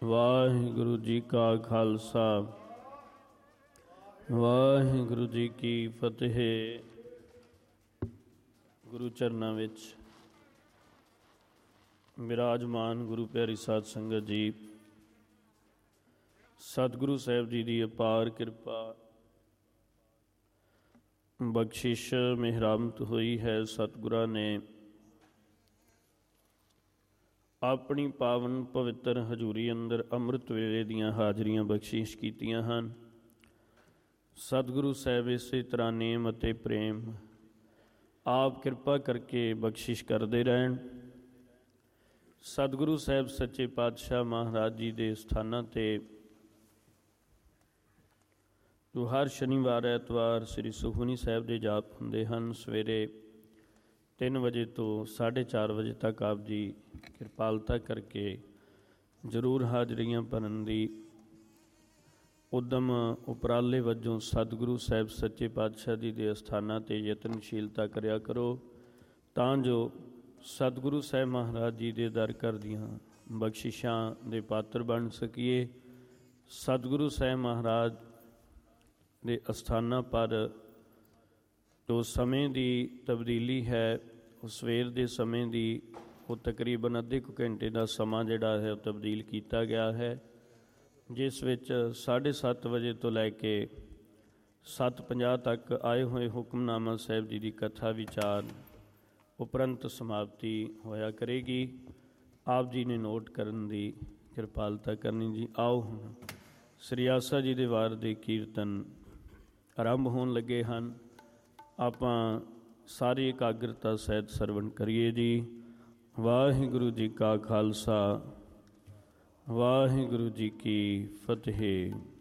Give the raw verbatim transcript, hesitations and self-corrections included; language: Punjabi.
ਵਾਹਿਗੁਰੂ ਜੀ ਕਾ ਖਾਲਸਾ ਵਾਹਿਗੁਰੂ ਜੀ ਕੀ ਫਤਿਹ। ਗੁਰੂ ਚਰਨਾਂ ਵਿੱਚ ਵਿਰਾਜਮਾਨ ਗੁਰੂ ਪਿਆਰੀ ਸਾਧ ਸੰਗਤ ਜੀ, ਸਤਿਗੁਰੂ ਸਾਹਿਬ ਜੀ ਦੀ ਅਪਾਰ ਕਿਰਪਾ ਬਖਸ਼ਿਸ਼ ਮਿਹਰਮਤ ਹੋਈ ਹੈ। ਸਤਿਗੁਰਾਂ ਨੇ ਆਪਣੀ ਪਾਵਨ ਪਵਿੱਤਰ ਹਜ਼ੂਰੀ ਅੰਦਰ ਅੰਮ੍ਰਿਤ ਵੇਲੇ ਦੀਆਂ ਹਾਜ਼ਰੀਆਂ ਬਖਸ਼ਿਸ਼ ਕੀਤੀਆਂ ਹਨ। ਸਤਿਗੁਰੂ ਸਾਹਿਬ ਇਸੇ ਤਰ੍ਹਾਂ ਨੇਮ ਅਤੇ ਪ੍ਰੇਮ ਆਪ ਕਿਰਪਾ ਕਰਕੇ ਬਖਸ਼ਿਸ਼ ਕਰਦੇ ਰਹਿਣ। ਸਤਿਗੁਰੂ ਸਾਹਿਬ ਸੱਚੇ ਪਾਤਸ਼ਾਹ ਮਹਾਰਾਜ ਜੀ ਦੇ ਸਥਾਨਾਂ 'ਤੇ ਜੋ ਹਰ ਸ਼ਨੀਵਾਰ ਐਤਵਾਰ ਸ੍ਰੀ ਸੁਖਮਨੀ ਸਾਹਿਬ ਦੇ ਜਾਪ ਹੁੰਦੇ ਹਨ। ਸਵੇਰੇ ਤਿੰਨ ਵਜੇ ਤੋਂ ਸਾਢੇ ਚਾਰ ਵਜੇ ਤੱਕ ਆਪ ਜੀ ਕਿਰਪਾਲਤਾ ਕਰਕੇ ਜ਼ਰੂਰ ਹਾਜ਼ਰੀਆਂ ਭਰਨ ਦੀ ਉੱਦਮ ਉਪਰਾਲੇ ਵਜੋਂ ਸਤਿਗੁਰੂ ਸਾਹਿਬ ਸੱਚੇ ਪਾਤਸ਼ਾਹ ਜੀ ਦੇ ਅਸਥਾਨਾਂ 'ਤੇ ਯਤਨਸ਼ੀਲਤਾ ਕਰਿਆ ਕਰੋ, ਤਾਂ ਜੋ ਸਤਿਗੁਰੂ ਸਾਹਿਬ ਮਹਾਰਾਜ ਜੀ ਦੇ ਦਰ ਘਰ ਦੀਆਂ ਬਖਸ਼ਿਸ਼ਾਂ ਦੇ ਪਾਤਰ ਬਣ ਸਕੀਏ। ਸਤਿਗੁਰੂ ਸਾਹਿਬ ਮਹਾਰਾਜ ਦੇ ਅਸਥਾਨਾਂ ਪਰ ਜੋ ਸਮੇਂ ਦੀ ਤਬਦੀਲੀ ਹੈ, ਉਹ ਸਵੇਰ ਦੇ ਸਮੇਂ ਦੀ ਉਹ ਤਕਰੀਬਨ ਅੱਧੇ ਕੁ ਘੰਟੇ ਦਾ ਸਮਾਂ ਜਿਹੜਾ ਹੈ ਉਹ ਤਬਦੀਲ ਕੀਤਾ ਗਿਆ ਹੈ, ਜਿਸ ਵਿੱਚ ਸਾਢੇ ਸੱਤ ਵਜੇ ਤੋਂ ਲੈ ਕੇ ਸੱਤ ਪੰਜਾਹ ਤੱਕ ਆਏ ਹੋਏ ਹੁਕਮਨਾਮਾ ਸਾਹਿਬ ਜੀ ਦੀ ਕਥਾ ਵਿਚਾਰ ਉਪਰੰਤ ਸਮਾਪਤੀ ਹੋਇਆ ਕਰੇਗੀ। ਆਪ ਜੀ ਨੇ ਨੋਟ ਕਰਨ ਦੀ ਕਿਰਪਾਲਤਾ ਕਰਨੀ ਜੀ। ਆਓ ਹੁਣ ਸ੍ਰੀ ਆਸਾ ਜੀ ਦੇ ਵਾਰ ਦੇ ਕੀਰਤਨ ਆਰੰਭ ਹੋਣ ਲੱਗੇ ਹਨ। ਆਪਾਂ ਸਾਰੀ ਇਕਾਗਰਤਾ ਸਹਿਤ ਸਰਵਣ ਕਰੀਏ ਜੀ। ਵਾਹਿਗੁਰੂ ਜੀ ਕਾ ਖਾਲਸਾ ਵਾਹਿਗੁਰੂ ਜੀ ਕੀ ਫਤਿਹ।